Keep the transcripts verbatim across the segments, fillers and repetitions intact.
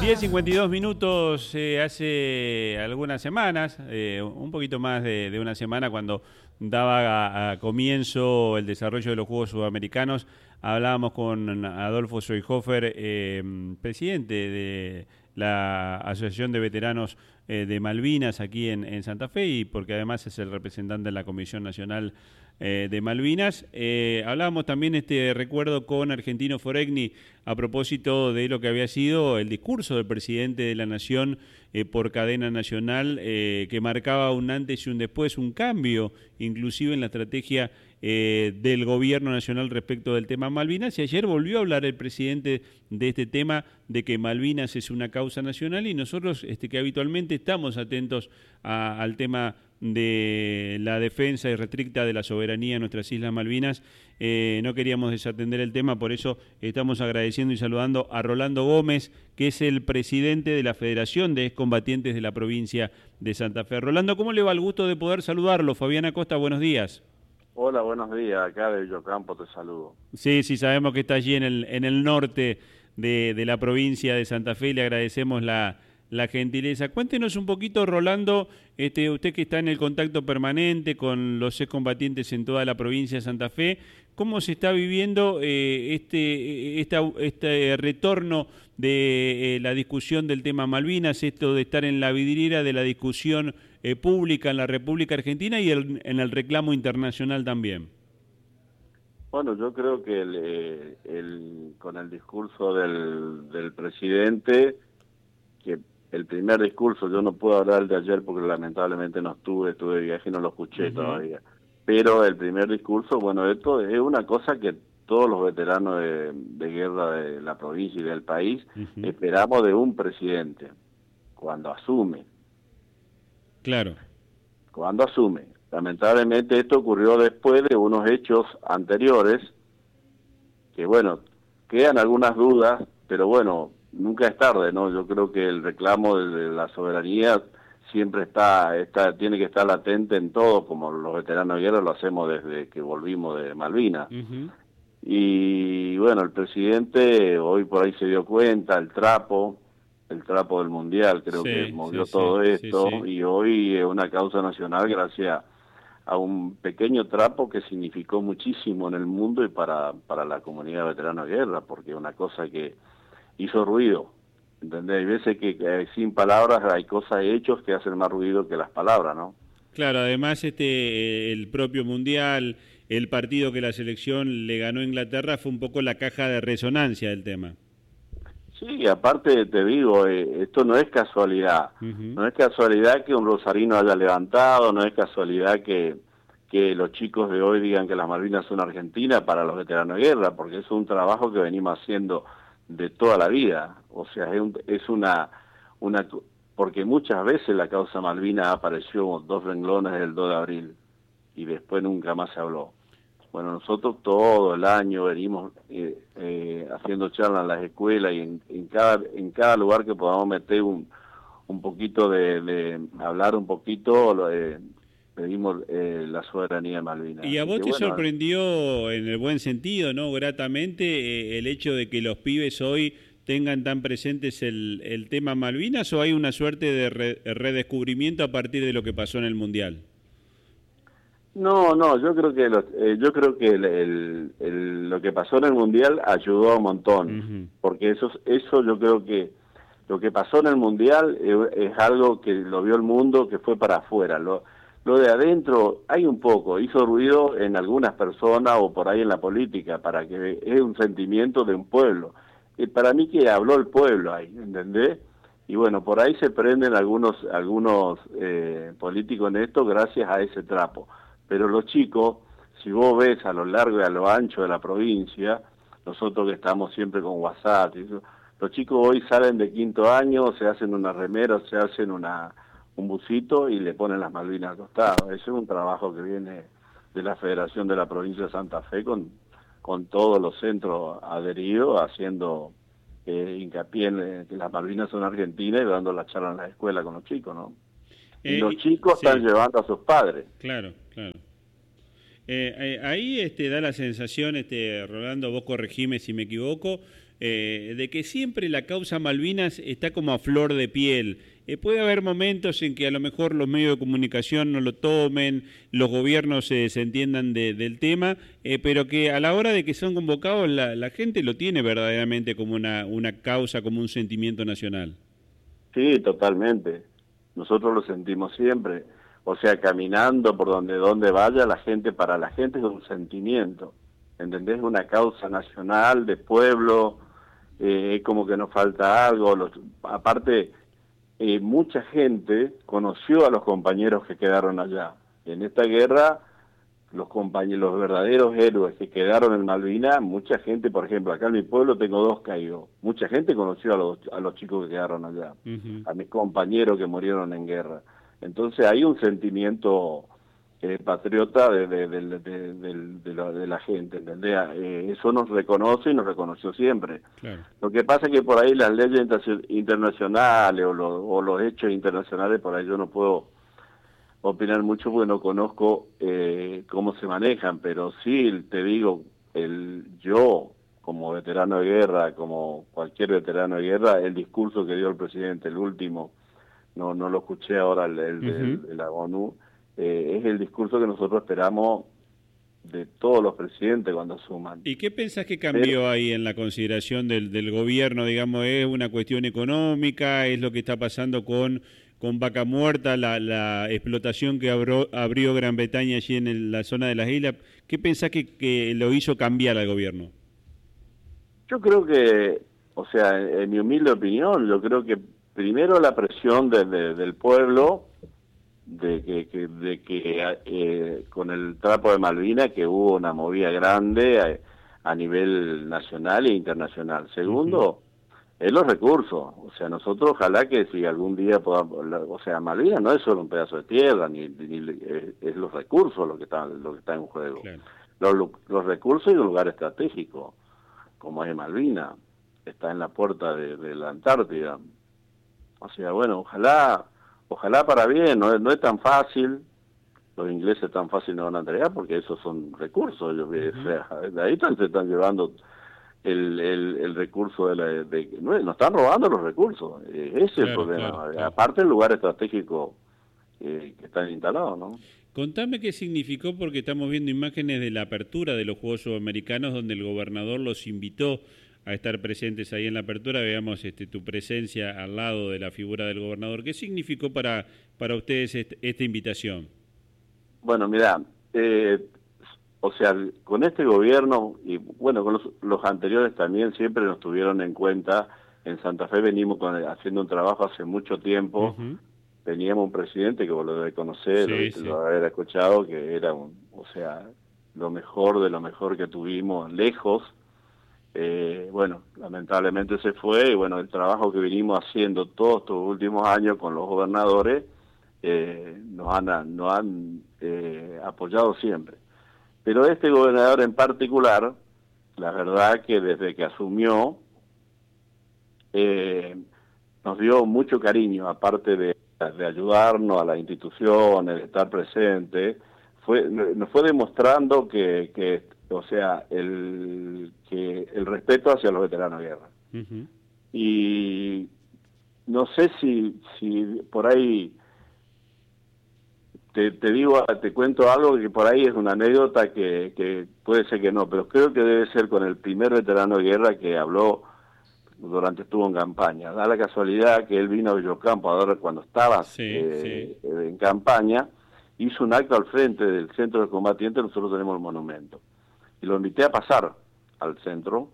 diez cincuenta y dos minutos, eh, hace algunas semanas, eh, un poquito más de, de una semana, cuando daba a, a comienzo el desarrollo de los Juegos Sudamericanos, hablábamos con Adolfo Soyhofer, eh, presidente de la Asociación de Veteranos eh, de Malvinas aquí en, en Santa Fe, y porque además es el representante en la Comisión Nacional eh, de Malvinas. Eh, hablábamos también este recuerdo con Argentino Foregni a propósito de lo que había sido el discurso del presidente de la Nación eh, por cadena nacional, eh, que marcaba un antes y un después, un cambio inclusive en la estrategia eh, del gobierno nacional respecto del tema Malvinas. Y ayer volvió a hablar el presidente de este tema, de que Malvinas es una causa nacional, y nosotros este, que habitualmente estamos atentos a, al tema de la defensa irrestricta de la soberanía en nuestras Islas Malvinas, eh, no queríamos desatender el tema. Por eso estamos agradeciendo y saludando a Rolando Gómez, que es el presidente de la Federación de Excombatientes de la provincia de Santa Fe. Rolando, ¿cómo le va? El gusto de poder saludarlo. Fabián Acosta, buenos días. Hola, buenos días. Acá de Villocampo te saludo. Sí, sí, sabemos que está allí en el, en el norte de, de la provincia de Santa Fe, y le agradecemos la, la gentileza. Cuéntenos un poquito, Rolando, este, usted que está en el contacto permanente con los excombatientes en toda la provincia de Santa Fe, ¿cómo se está viviendo eh, este, esta, este retorno de eh, la discusión del tema Malvinas, esto de estar en la vidriera de la discusión eh, pública en la República Argentina y el, en el reclamo internacional también? Bueno, yo creo que el, eh, el, con el discurso del, del presidente, que el primer discurso, yo no puedo hablar de ayer porque lamentablemente no estuve, estuve de viaje y no lo escuché uh-huh. todavía, pero el primer discurso, bueno, esto es una cosa que todos los veteranos de, de guerra de la provincia y del país uh-huh. esperamos de un presidente, cuando asume. Claro. Cuando asume. Lamentablemente esto ocurrió después de unos hechos anteriores, que bueno, quedan algunas dudas, pero bueno, nunca es tarde, ¿no? Yo creo que el reclamo de la soberanía siempre está, está tiene que estar latente en todo, como los veteranos de guerra lo hacemos desde que volvimos de Malvinas. Uh-huh. Y bueno, el presidente hoy por ahí se dio cuenta, el trapo, el trapo del Mundial, creo sí, que movió sí, todo sí, esto, sí, sí. Y hoy es una causa nacional gracias a un pequeño trapo que significó muchísimo en el mundo y para, para la comunidad veterana de guerra, porque es una cosa que hizo ruido, ¿entendés? Hay veces que, que sin palabras hay cosas, hechos que hacen más ruido que las palabras, ¿no? Claro, además este el propio Mundial, el partido que la selección le ganó a Inglaterra fue un poco la caja de resonancia del tema. Sí, aparte te digo, eh, esto no es casualidad, uh-huh. no es casualidad que un rosarino haya levantado, no es casualidad que, que los chicos de hoy digan que las Malvinas son argentinas para los veteranos de guerra, porque es un trabajo que venimos haciendo de toda la vida, o sea, es, un, es una, una, porque muchas veces la causa Malvinas apareció dos renglones del dos de abril y después nunca más se habló. Bueno, nosotros todo el año venimos eh, eh, haciendo charlas en las escuelas y en, en cada en cada lugar que podamos meter un, un poquito de, de hablar un poquito, eh, pedimos eh, la soberanía de Malvinas. ¿Y a vos que, te bueno, sorprendió, en el buen sentido, no gratamente, eh, el hecho de que los pibes hoy tengan tan presentes el, el tema Malvinas, o hay una suerte de re, redescubrimiento a partir de lo que pasó en el Mundial? No, no, yo creo que lo, eh, yo creo que el, el, el, lo que pasó en el Mundial ayudó un montón, uh-huh. porque eso eso yo creo que lo que pasó en el Mundial es, es algo que lo vio el mundo, que fue para afuera. Lo, lo de adentro hay un poco, hizo ruido en algunas personas o por ahí en la política, para que es un sentimiento de un pueblo. Y para mí que habló el pueblo ahí, ¿entendés? Y bueno, por ahí se prenden algunos algunos eh, políticos en esto gracias a ese trapo. Pero los chicos, si vos ves a lo largo y a lo ancho de la provincia, nosotros que estamos siempre con WhatsApp, y eso, los chicos hoy salen de quinto año, se hacen una remera, se hacen una un busito y le ponen las Malvinas al costado. Ese es un trabajo que viene de la Federación de la Provincia de Santa Fe con, con todos los centros adheridos, haciendo eh, hincapié en que las Malvinas son argentinas y dando la charla en la escuela con los chicos, ¿no? Y eh, los chicos sí. están llevando a sus padres. Claro, claro. Eh, eh, ahí este, da la sensación, este, Rolando, vos corregime si me equivoco, eh, de que siempre la causa Malvinas está como a flor de piel. Eh, puede haber momentos en que a lo mejor los medios de comunicación no lo tomen, los gobiernos eh, se entiendan de, del tema, eh, pero que a la hora de que son convocados la, la gente lo tiene verdaderamente como una, una causa, como un sentimiento nacional. Sí, totalmente. Nosotros lo sentimos siempre. O sea, caminando por donde donde vaya, la gente, para la gente es un sentimiento. ¿Entendés? Una causa nacional, de pueblo, eh, como que nos falta algo. Los, aparte, eh, mucha gente conoció a los compañeros que quedaron allá. En esta guerra, los compañeros, los verdaderos héroes que quedaron en Malvinas, mucha gente, por ejemplo, acá en mi pueblo tengo dos caídos. Mucha gente conoció a los, a los chicos que quedaron allá, uh-huh. a mis compañeros que murieron en guerra. Entonces hay un sentimiento eh, patriota de, de, de, de, de, de, la, de la gente, ¿entendés? Eh, eso nos reconoce y nos reconoció siempre. Claro. Lo que pasa es que por ahí las leyes inter internacionales o, lo, o los hechos internacionales, por ahí yo no puedo opinar mucho porque no conozco eh, cómo se manejan, pero sí te digo, el yo como veterano de guerra, como cualquier veterano de guerra, el discurso que dio el presidente, el último, no no lo escuché ahora, el, el, uh-huh. el de la ONU, eh, es el discurso que nosotros esperamos de todos los presidentes cuando asuman. ¿Y qué pensás que cambió eh, ahí en la consideración del, del gobierno? Digamos, ¿es una cuestión económica? ¿Es lo que está pasando con, con Vaca Muerta, la, la explotación que abrió, abrió Gran Bretaña allí en el, la zona de las islas? ¿Qué pensás que, que lo hizo cambiar al gobierno? Yo creo que, o sea, en, en mi humilde opinión, yo creo que primero la presión de, de, del pueblo, de que, que, de que eh, con el trapo de Malvinas, que hubo una movida grande a, a nivel nacional e internacional. Segundo, uh-huh. es los recursos. O sea, nosotros ojalá que si algún día podamos, o sea, Malvinas no es solo un pedazo de tierra, ni, ni es, es los recursos lo que está, lo que está en juego. Claro. Los, los recursos y un lugar estratégico, como es Malvinas, está en la puerta de, de la Antártida. O sea, bueno, ojalá, ojalá para bien, no es, no es tan fácil, los ingleses tan fácil no van a entregar porque esos son recursos, ellos, uh-huh. o sea, de ahí están, se están llevando el, el, el recurso de la... De, no, nos están robando los recursos, eh, ese es claro, el problema, claro, claro. Aparte el lugar estratégico eh, que están instalados, ¿no? Contame qué significó, porque estamos viendo imágenes de la apertura de los Juegos Sudamericanos donde el gobernador los invitó a estar presentes ahí en la apertura. Veamos este, tu presencia al lado de la figura del gobernador. ¿Qué significó para, para ustedes este, esta invitación? Bueno, mira, eh, o sea, con este gobierno, y bueno, con los, los anteriores también, siempre nos tuvieron en cuenta. En Santa Fe venimos con, haciendo un trabajo hace mucho tiempo. Uh-huh. Teníamos un presidente que vos lo debes conocer, sí, lo, sí. lo haber escuchado, que era, un, o sea, lo mejor de lo mejor que tuvimos, lejos. Eh, bueno, lamentablemente se fue, y bueno, el trabajo que vinimos haciendo todos estos últimos años con los gobernadores eh, nos han, nos han eh, apoyado siempre. Pero este gobernador en particular, la verdad que desde que asumió, eh, nos dio mucho cariño, aparte de, de ayudarnos a las instituciones, de estar presente, fue, nos fue demostrando que, que o sea, el que el respeto hacia los veteranos de guerra. Uh-huh. Y no sé si, si por ahí, te, te digo, te cuento algo que por ahí es una anécdota que, que puede ser que no, pero creo que debe ser con el primer veterano de guerra que habló durante estuvo en campaña. Da la casualidad que él vino a Villocampo a ver cuando estaba sí, eh, sí. en campaña, hizo un acto al frente del centro de combatientes, nosotros tenemos el monumento. Y lo invité a pasar al centro,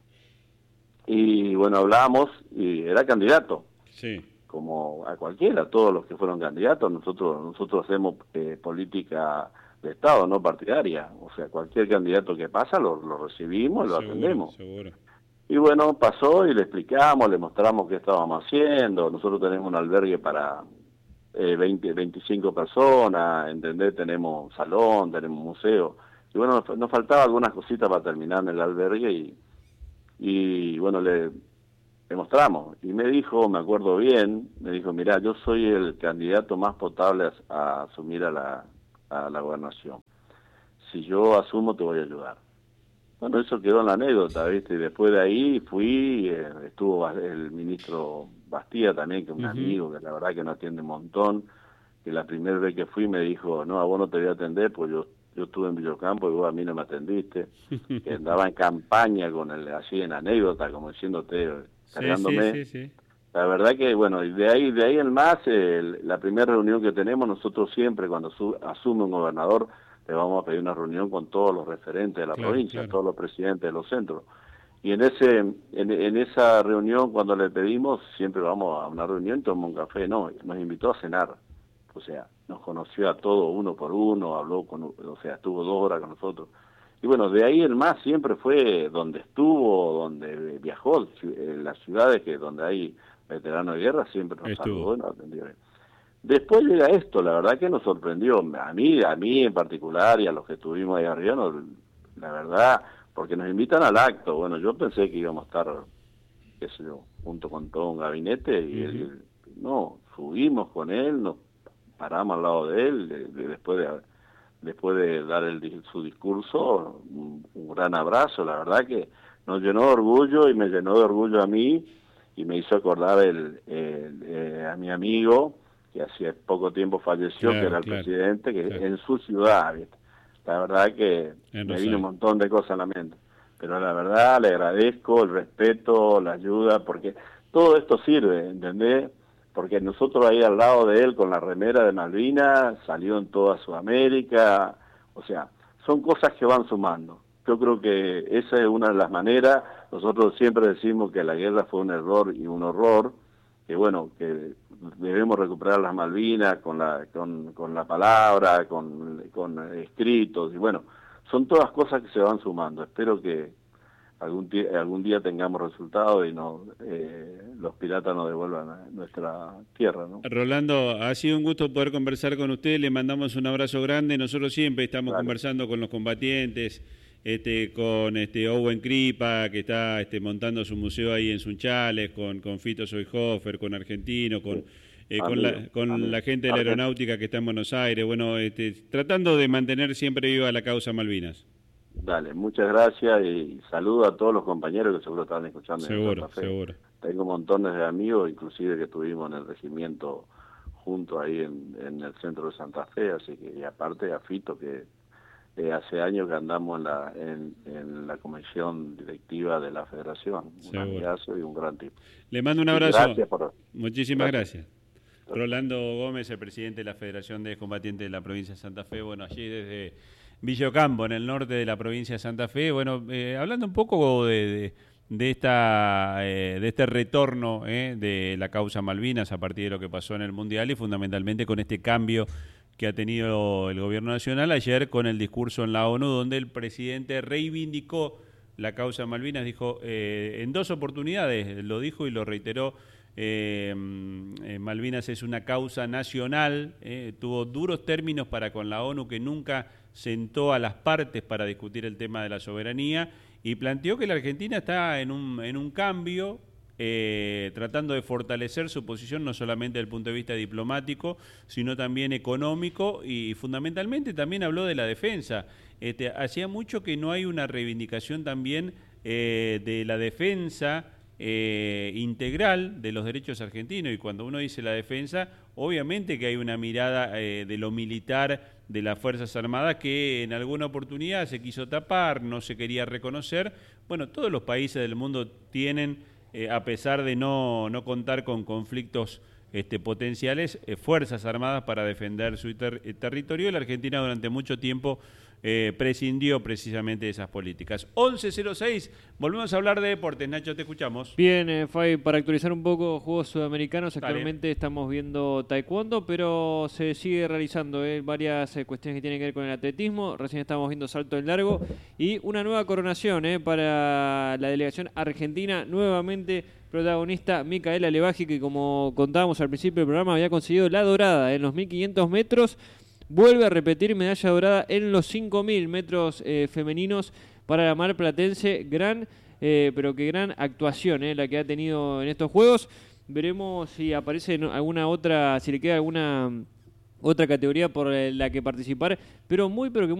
y bueno, hablamos, y era candidato, sí. como a cualquiera, todos los que fueron candidatos. Nosotros nosotros hacemos eh, política de Estado, no partidaria, o sea, cualquier candidato que pasa lo, lo recibimos, lo seguro, atendemos. Seguro. Y bueno, pasó y le explicamos, le mostramos qué estábamos haciendo. Nosotros tenemos un albergue para eh, veinte, veinticinco personas, ¿entendés? Tenemos un salón, tenemos un museo. Y bueno, nos, nos faltaba algunas cositas para terminar en el albergue, y, y bueno, le, le mostramos. Y me dijo, me acuerdo bien, me dijo, mirá, yo soy el candidato más potable a, a asumir a la, a la gobernación. Si yo asumo, te voy a ayudar. Bueno, eso quedó en la anécdota, ¿viste? Y después de ahí fui, eh, estuvo el ministro Bastía también, que es un uh-huh. amigo, que la verdad que nos atiende un montón, que la primera vez que fui me dijo, no, a vos no te voy a atender, pues yo yo estuve en Villocampo y vos a mí no me atendiste, que andaba en campaña con el, así en anécdota, como diciéndote, cargándome. Sí, sí, sí, sí. La verdad que, bueno, y de ahí de ahí en más, el, la primera reunión que tenemos, nosotros siempre, cuando su, asume un gobernador, le vamos a pedir una reunión con todos los referentes de la claro, provincia, claro. todos los presidentes de los centros. Y en ese en, en esa reunión, cuando le pedimos, siempre vamos a una reunión, tomamos un café, no, nos invitó a cenar. O sea, nos conoció a todos uno por uno, habló con, o sea, estuvo dos horas con nosotros. Y bueno, de ahí el más siempre fue donde estuvo, donde viajó, en las ciudades que donde hay veteranos de guerra, siempre nos estuvo. saludó y nos atendió bien. Después llega esto, la verdad que nos sorprendió, a mí, a mí en particular y a los que estuvimos ahí arriba, no, la verdad, porque nos invitan al acto. Bueno, yo pensé que íbamos a estar, qué sé yo, junto con todo un gabinete y uh-huh. él, no, subimos con él, nos paramos al lado de él, de, de, después de después de dar el, su discurso, un, un gran abrazo, la verdad que nos llenó de orgullo y me llenó de orgullo a mí y me hizo acordar el, el, eh, a mi amigo, que hacía poco tiempo falleció, claro, que era el claro, presidente, que claro. en su ciudad, ¿viste? La verdad que en me vino un montón de cosas a la mente, pero la verdad le agradezco el respeto, la ayuda, porque todo esto sirve, ¿entendés? Porque nosotros ahí al lado de él con la remera de Malvinas, salió en toda Sudamérica, o sea, son cosas que van sumando. Yo creo que esa es una de las maneras, nosotros siempre decimos que la guerra fue un error y un horror, que bueno, que debemos recuperar las Malvinas con la, con, con la palabra, con, con escritos, y bueno, son todas cosas que se van sumando. Espero que algún, algún día tengamos resultados y no, eh, los piratas nos devuelvan a nuestra tierra, ¿no? Rolando, ha sido un gusto poder conversar con usted, le mandamos un abrazo grande. Nosotros siempre estamos Dale. conversando con los combatientes, este, con este Owen Kripa, que está este, montando su museo ahí en Sunchales, con, con Fito Soyhofer, con Argentino, con, sí. eh, con, la, con la gente de la aeronáutica que está en Buenos Aires, bueno, este, tratando de mantener siempre viva la causa Malvinas. Dale, muchas gracias y saludo a todos los compañeros que seguro estaban escuchando. Seguro, seguro. Tengo montones de amigos, inclusive que estuvimos en el regimiento juntos ahí en, en el centro de Santa Fe, así que, y aparte a Fito, que eh, hace años que andamos en la en, en la comisión directiva de la federación. Seguro. Un amigazo y un gran tipo. Le mando un abrazo. Gracias por... Muchísimas gracias. gracias. Rolando Gómez, el presidente de la Federación de Combatientes de la provincia de Santa Fe, bueno, allí desde Villocampo, en el norte de la provincia de Santa Fe. Bueno, eh, hablando un poco de, de, de, esta, eh, de este retorno eh, de la causa Malvinas a partir de lo que pasó en el Mundial y fundamentalmente con este cambio que ha tenido el gobierno nacional ayer con el discurso en la ONU, donde el presidente reivindicó la causa Malvinas, dijo eh, en dos oportunidades, lo dijo y lo reiteró, eh, eh, Malvinas es una causa nacional, eh, tuvo duros términos para con la ONU, que nunca sentó a las partes para discutir el tema de la soberanía, y planteó que la Argentina está en un, en un cambio, eh, tratando de fortalecer su posición no solamente desde el punto de vista diplomático, sino también económico, y fundamentalmente también habló de la defensa. Este, hacía mucho que no hay una reivindicación también eh, de la defensa eh, integral de los derechos argentinos, y cuando uno dice la defensa, obviamente que hay una mirada eh, de lo militar de las Fuerzas Armadas que en alguna oportunidad se quiso tapar, no se quería reconocer. Bueno, todos los países del mundo tienen, eh, a pesar de no, no contar con conflictos este, potenciales, eh, Fuerzas Armadas para defender su ter territorio. La Argentina durante mucho tiempo eh, prescindió precisamente de esas políticas. once cero seis, volvemos a hablar de deportes. Nacho, te escuchamos. Bien, eh, Fay, para actualizar un poco Juegos Sudamericanos, actualmente Dale. estamos viendo taekwondo, pero se sigue realizando eh, varias eh, cuestiones que tienen que ver con el atletismo. Recién estamos viendo salto en largo y una nueva coronación eh, para la delegación argentina, nuevamente protagonista Micaela Levaji, que como contábamos al principio del programa había conseguido la dorada en los mil quinientos metros. Vuelve a repetir medalla dorada en los cinco mil metros eh, femeninos para la marplatense. Gran, eh, pero qué gran actuación eh, la que ha tenido en estos Juegos. Veremos si aparece alguna otra, si le queda alguna otra categoría por la que participar, pero muy, pero que muy